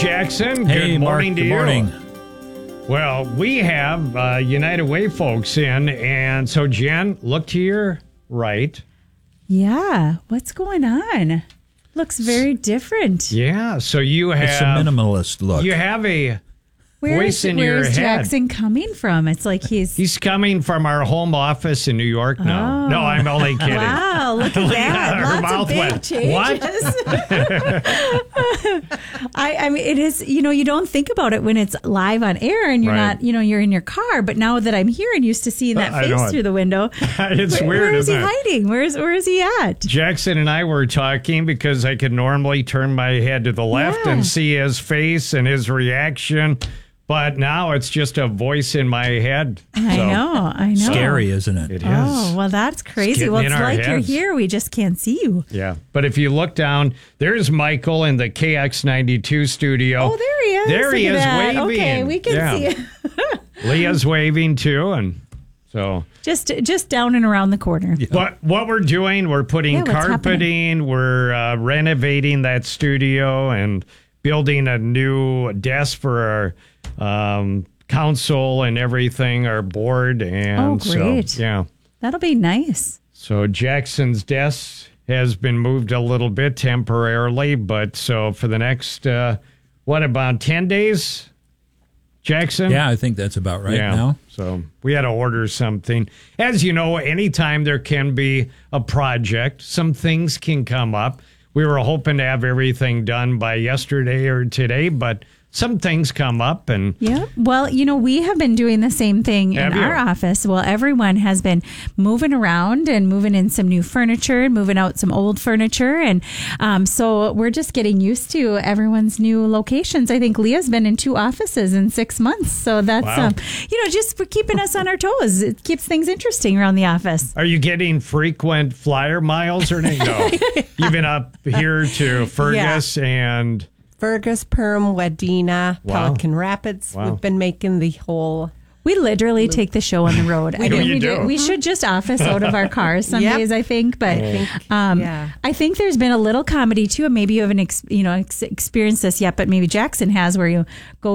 Jackson. Hey, good morning Mark, to good you. morning. Well, we have United Way folks in, and so Jen, look to your right. Yeah, what's going on? Looks very different. Yeah, so you have It's a minimalist look. You have a voice in your where's head. Jackson coming from? It's like He's coming from our home office in New York now. Oh. No, I'm only kidding. Wow, look at that. Her Lots mouth of big went, changes. I mean, it is, you don't think about it when it's live on air and you're Right. not, you're in your car. But now that I'm here and used to seeing that I know face it. through the window, It's weird, where is he isn't it? hiding? Where is he at? Jackson and I were talking because I could normally turn my head to the left Yeah. and see his face and his reaction. But now it's just a voice in my head. I know. Scary, isn't it? It is. Oh, well, that's crazy. getting Well, in it's our like you're heads. here. We just can't see you. Yeah. But if you look down, there's Michael in the KX92 studio. Oh, there he is. There he Look is at that. waving. Okay, we can Yeah. see it. Leah's waving too. And so Just down and around the corner. what we're doing, we're putting Yeah, what's carpeting, we're renovating that studio and building a new desk for our council and everything, our board. And Oh, great. So, yeah. That'll be nice. So Jackson's desk has been moved a little bit temporarily, but so for the next, about 10 days, Jackson? Yeah, I think that's about right now. So we had to order something. As you know, anytime there can be a project, some things can come up. We were hoping to have everything done by yesterday or today, but some things come up and Yeah. Well, we have been doing the same thing Have in you? our office. Well, everyone has been moving around and moving in some new furniture and moving out some old furniture. And so we're just getting used to everyone's new locations. I think Leah's been in 2 offices in 6 months. So that's, Wow. just for keeping us on our toes. It keeps things interesting around the office. are you getting frequent flyer miles or anything? No. You've been up here to Fergus and Fergus, Perham, Wadena, Wow. Pelican Rapids. Wow. We've been making the whole. We literally take the show on the road. I mean, you do. we should just office out of our cars some Yep. days, I think. But yeah. I think there's been a little comedy too. And maybe you haven't experienced this yet, but maybe Jackson has, where you go